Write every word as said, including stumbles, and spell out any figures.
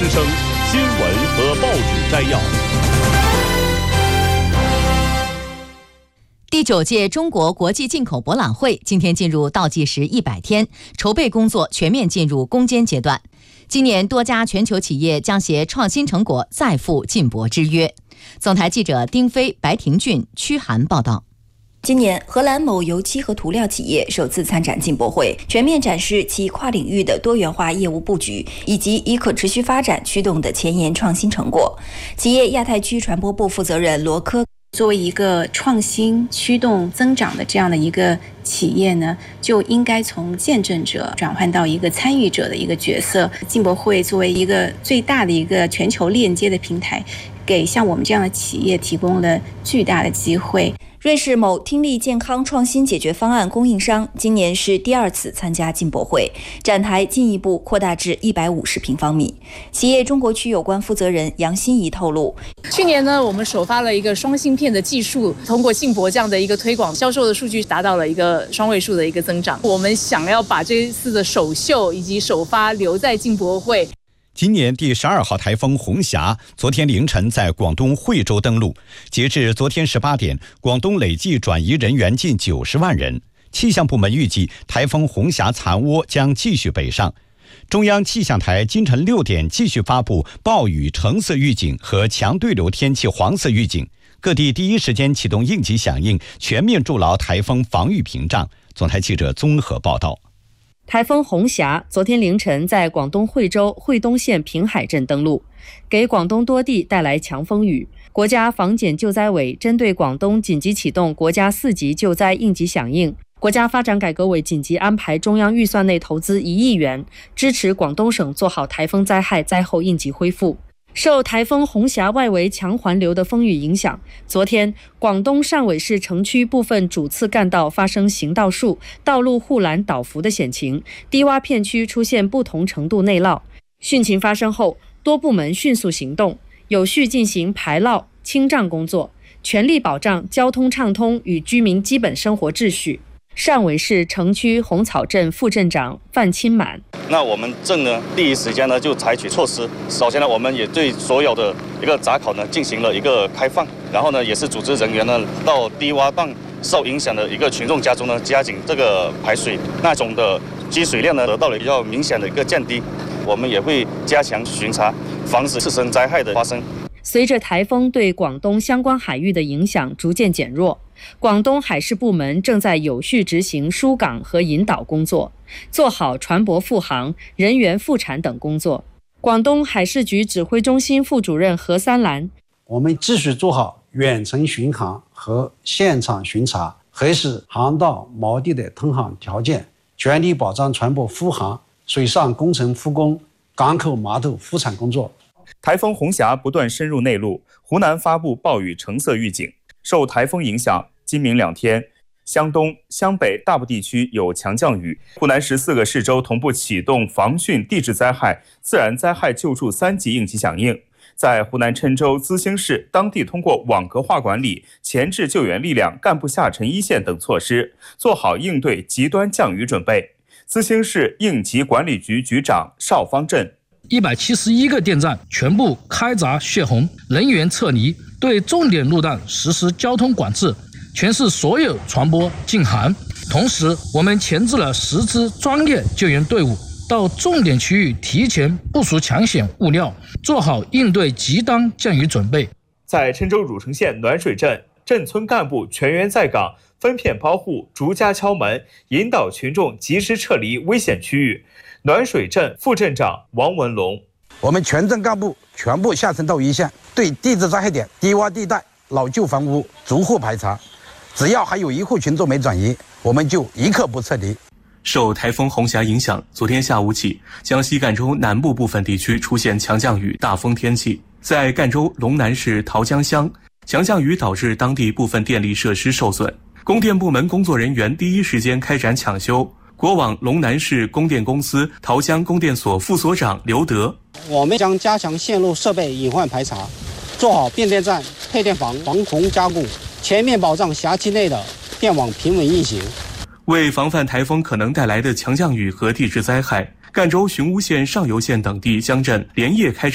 之声新闻和报纸摘要。 第九届中国国际进口博览会今天进入倒计时一百天，筹备工作全面进入攻坚阶段。今年多家全球企业将携创新成果再赴进博之约。总台记者丁飞、白廷俊、屈涵报道。 今年，荷兰某油漆和涂料企业首次参展进博会，全面展示其跨领域的多元化业务布局，以及以可持续发展驱动的前沿创新成果。企业亚太区传播部负责人罗科。 作为一个创新驱动增长的这样的一个企业呢，就应该从见证者转换到一个参与者的一个角色。进博会作为一个最大的一个全球链接的平台，给像我们这样的企业提供了巨大的机会。 瑞士某听力健康创新解决方案供应商今年是第二次参加进博会，展台进一步扩大至一百五十平方米。企业中国区有关负责人杨欣怡透露， 去年呢，我们首发了一个双芯片的技术，通过进博这样的一个推广，销售的数据达到了一个双位数的一个增长。我们想要把这一次的首秀以及首发留在进博会。 今年第十二号台风红霞昨天凌晨在广东惠州登陆，截至昨天十八点，广东累计转移人员近九十万人。气象部门预计，台风红霞残涡将继续北上。中央气象台今晨六点继续发布暴雨橙色预警和强对流天气黄色预警，各地第一时间启动应急响应，全面筑牢台风防御屏障。总台记者综合报道。 台风红霞昨天凌晨在广东惠州惠东县平海镇登陆，给广东多地带来强风雨。国家防检救灾委针对广东紧急启动国家四级救灾应急响应，国家发展改革委紧急安排中央预算内投资一亿元，支持广东省做好台风灾害灾后应急恢复。受台风红霞外围强环流的风雨影响，昨天广东汕尾市城区部分主次干道发生行道树、道路护栏倒伏的险情，低洼片区出现不同程度内涝。汛情发生后，多部门迅速行动，有序进行排涝清障工作，全力保障交通畅通与居民基本生活秩序。汕尾市城区红草镇副镇长范清满， 那我们镇呢，第一时间呢就采取措施。首先呢，我们也对所有的一个闸口呢进行了一个开放，然后呢，也是组织人员呢到低洼段受影响的一个群众家中呢加紧这个排水，那种的积水量呢得到了比较明显的一个降低。我们也会加强巡查，防止次生灾害的发生。 随着台风对广东相关海域的影响逐渐减弱，广东海事部门正在有序执行疏港和引导工作，做好船舶复航、人员复产等工作。广东海事局指挥中心副主任何三兰， 我们继续做好远程巡航和现场巡查，核实航道锚地的通航条件，全力保障船舶复航、水上工程复工、港口码头复产工作。 台风红霞不断深入内陆，湖南发布暴雨橙色预警。受台风影响，今明两天，湘东、湘北大部地区有强降雨。湖南十四个市州同步启动防汛地质灾害、自然灾害救助三级应急响应。在湖南郴州、资兴市，当地通过网格化管理、前置救援力量、干部下沉一线等措施，做好应对极端降雨准备。资兴市应急管理局局长邵方振。 一百七十一个电站全部开闸泄洪，人员撤离，对重点路段实施交通管制，全市所有船舶禁航。同时，我们前置了十支专业救援队伍到重点区域，提前部署抢险物料，做好应对极端降雨准备。 在郴州汝城县暖水镇，镇村干部全员在岗，分片包户，逐家敲门，引导群众及时撤离危险区域。暖水镇副镇长王文龙， 我们全镇干部全部下沉到一线，对地质灾害点、低洼地带、老旧房屋逐户排查，只要还有一户群众没转移，我们就一刻不撤离。 受台风红霞影响，昨天下午起，江西赣州南部部分地区出现强降雨、大风天气。在赣州龙南市桃江乡，强降雨导致当地部分电力设施受损，供电部门工作人员第一时间开展抢修。国网龙南市供电公司桃江供电所副所长刘德， 我们将加强线路设备隐患排查，做好变电站、配电房防洪加固，全面保障辖区内的电网平稳运行。 为防范台风可能带来的强降雨和地质灾害，赣州雄乌县上游县等地乡镇连夜开展